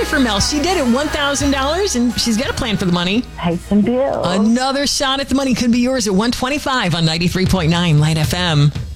for Mel. She did it. $1,000, and she's got a plan for the money. Pay some bills. Another shot at the money could be yours at 125 on 93.9 Light FM.